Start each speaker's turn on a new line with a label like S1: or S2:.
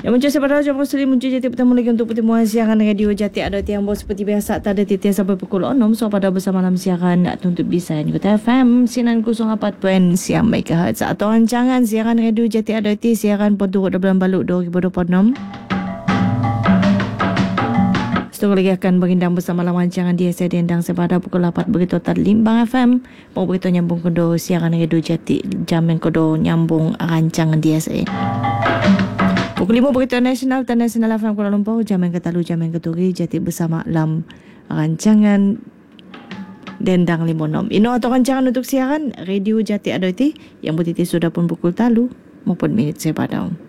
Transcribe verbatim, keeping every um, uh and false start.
S1: Dan muncul sepada jam Muslim muncul Jati bertemu lagi untuk pertemuan siaran radio Jati ada tiang bos seperti biasa tak ada titik sampai pukul enam. So pada bersama dalam siaran Tuntut Bisa di Kota F M sembilan kosong empat siang megahertz atau rancangan siaran radio Jati ada ti siaran pada bulan Baluk dua ribu dua puluh enam. Setelah lagi akan berindang bersama lawan rancangan D S A diendang sepada pukul lapan berita Limbang F M. Mau berita nyambung kodo siaran radio Jati jam yang kodo nyambung rancangan D S A. Pukul lima berita nasional dan nasional F M Kuala Lumpur jam yang ketalu jam yang keturi Jati bersama dalam rancangan Dendang lima enam. Ino atau rancangan untuk siaran radio Jati Adoti yang bertiti sudah pun pukul talu maupun minit saya padang.